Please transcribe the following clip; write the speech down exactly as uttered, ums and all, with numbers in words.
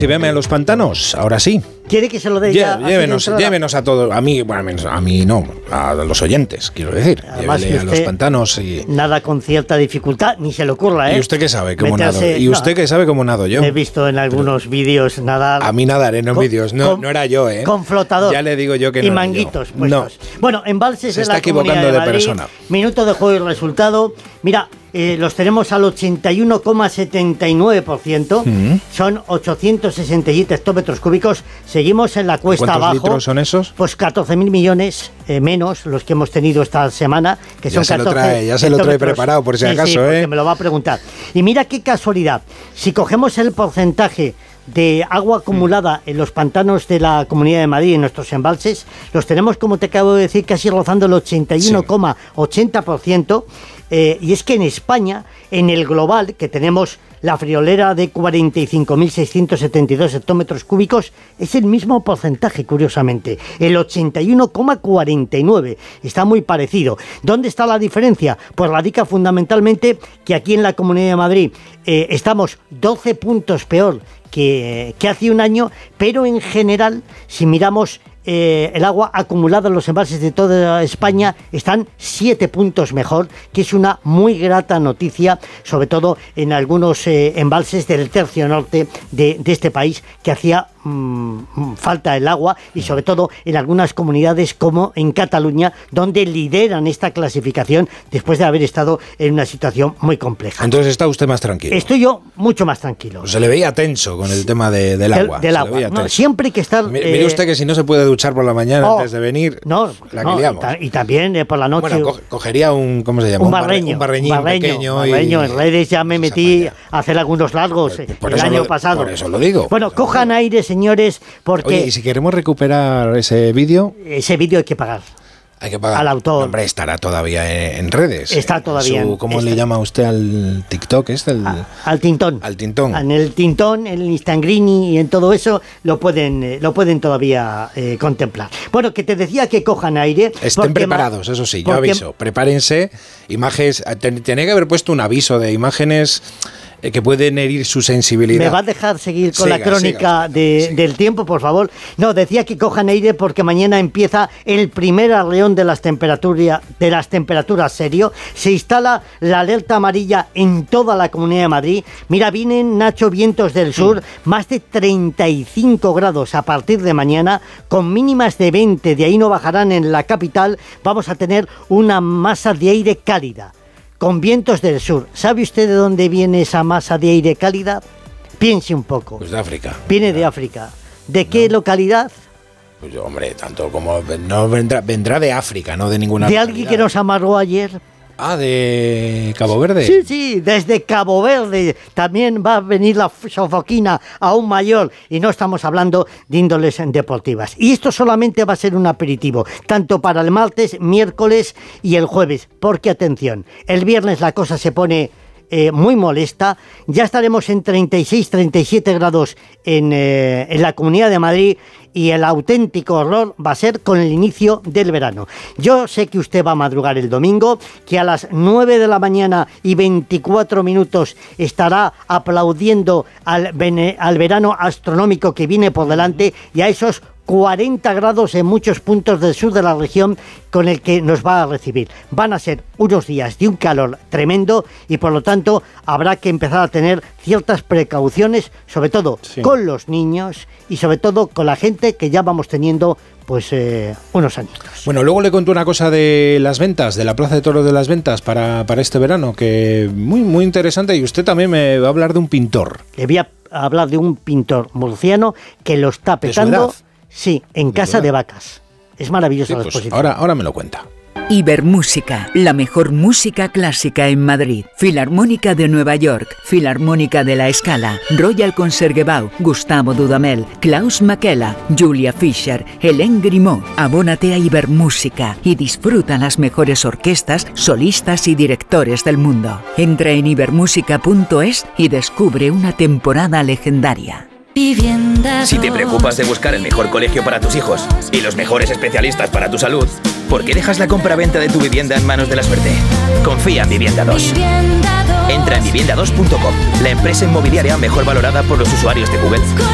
Lléveme a los pantanos, ahora sí. ¿Quiere que se lo dé ya? Llévenos, llévenos a todos, a mí, bueno, a mí no, a los oyentes, quiero decir. Además, llévele a los pantanos y... Nada con cierta dificultad, ni se le ocurra, ¿eh? ¿Y usted qué sabe cómo Meterse, nado? ¿Y usted no, qué sabe cómo nado yo? He visto en algunos Pero, vídeos nadar... A mí nadaré, no en vídeos, no, con, no era yo, ¿eh? Con flotador. Ya le digo yo que no y manguitos yo. puestos. No. Bueno, embalses se de está la equivocando Comunidad de, de Madrid, persona. Minuto de juego y resultado. Mira, eh, los tenemos al ochenta y uno coma setenta y nueve por ciento. Mm. Son ochocientos sesenta y siete hectómetros cúbicos. Seguimos en la cuesta ¿Cuántos abajo. litros son esos? Pues catorce mil millones eh, menos los que hemos tenido esta semana, que ya son se catorce. Lo trae, ya se lo trae preparado por si sí, acaso, sí, ¿eh? Me lo va a preguntar. Y mira qué casualidad. Si cogemos el porcentaje de agua acumulada en los pantanos de la Comunidad de Madrid, en nuestros embalses, los tenemos, como te acabo de decir, casi rozando el ochenta y uno coma ochenta por ciento. Eh, y es que en España, en el global, que tenemos la friolera de cuarenta y cinco mil seiscientos setenta y dos hectómetros cúbicos, es el mismo porcentaje, curiosamente, el ochenta y uno coma cuarenta y nueve. Está muy parecido. ¿Dónde está la diferencia? Pues radica fundamentalmente que aquí en la Comunidad de Madrid eh, estamos doce puntos peor que, que hace un año, pero en general, si miramos Eh, el agua acumulada en los embalses de toda España, están siete puntos mejor, que es una muy grata noticia, sobre todo en algunos eh, embalses del tercio norte de, de este país, que hacía mmm, falta el agua, y sobre todo en algunas comunidades como en Cataluña, donde lideran esta clasificación después de haber estado en una situación muy compleja. Entonces está usted más tranquilo. Estoy yo mucho más tranquilo. Se le veía tenso con el tema de, del agua. Del, del agua. No, siempre hay que estar... Mire, mire usted que si no se puede duchar por la mañana oh, antes de venir, no, la no, que liamos. Y también eh, por la noche... Bueno, co cogería un, ¿cómo se llama? Un barreño. Un barreñín un barreño, pequeño. Barreño. Y, en redes ya me metí a hacer algunos largos por, por el año lo, pasado. Por eso lo digo. Bueno, cojan lo aire, señores, porque... Oye, y si queremos recuperar ese vídeo... Ese vídeo hay que pagar. Hay que pagar. Al autor. Hombre, estará todavía en, en redes. Está todavía. Su, ¿Cómo está. le llama usted al TikTok? ¿Este? El, a, al Tintón. Al Tintón. En el Tintón, en el Instagrini y en todo eso lo pueden, eh, lo pueden todavía eh, contemplar. Bueno, que te decía que cojan aire. Estén preparados, eso sí, yo aviso. Prepárense. Imágenes. Tenía que haber puesto un aviso de imágenes que pueden herir su sensibilidad. ¿Me va a dejar seguir con siga, la crónica siga, de, siga. del tiempo, por favor? No, decía que cojan aire porque mañana empieza el primer arreón de las temperaturas, de las temperaturas serio. Se instala la alerta amarilla en toda la Comunidad de Madrid. Mira, vienen, Nacho, vientos del sur, mm. más de treinta y cinco grados a partir de mañana, con mínimas de veinte, de ahí no bajarán en la capital. Vamos a tener una masa de aire cálida, con vientos del sur. ¿Sabe usted de dónde viene esa masa de aire cálida? Piense un poco. Pues de África. Viene de África. ¿De qué no. localidad? Pues hombre, tanto como... No vendrá, vendrá de África, no de ninguna ¿De localidad. alguien que nos amargó ayer? Ah, de Cabo Verde. Sí, sí, desde Cabo Verde también va a venir la sofoquina aún mayor, y no estamos hablando de índoles deportivas. Y esto solamente va a ser un aperitivo, tanto para el martes, miércoles y el jueves, porque atención, el viernes la cosa se pone eh, muy molesta. Ya estaremos en treinta y seis, treinta y siete grados en, eh, en la Comunidad de Madrid, y el auténtico horror va a ser con el inicio del verano. Yo sé que usted va a madrugar el domingo, que a las nueve de la mañana y veinticuatro minutos estará aplaudiendo al, al verano astronómico que viene por delante, y a esos cuarenta grados en muchos puntos del sur de la región con el que nos va a recibir. Van a ser unos días de un calor tremendo, y por lo tanto habrá que empezar a tener ciertas precauciones, sobre todo sí. con los niños y sobre todo con la gente que ya vamos teniendo pues eh, unos años. Bueno, luego le cuento una cosa de las ventas, de la Plaza de Toros de las Ventas para, para este verano, que muy, muy interesante, y usted también me va a hablar de un pintor. Le voy a hablar de un pintor murciano que lo está petando. Sí, en Casa de Vacas. Es maravillosa sí, la pues exposición. Ahora, ahora me lo cuenta. Ibermúsica, la mejor música clásica en Madrid. Filarmónica de Nueva York, Filarmónica de La Scala, Royal Concertgebouw, Gustavo Dudamel, Klaus Makela, Julia Fischer, Hélène Grimaud. Abónate a Ibermúsica y disfruta las mejores orquestas, solistas y directores del mundo. Entra en ibermúsica punto es y descubre una temporada legendaria. Si te preocupas de buscar el mejor colegio para tus hijos y los mejores especialistas para tu salud, ¿por qué dejas la compra-venta de tu vivienda en manos de la suerte? Confía en Vivienda dos. Entra en vivienda dos punto com, la empresa inmobiliaria mejor valorada por los usuarios de Google.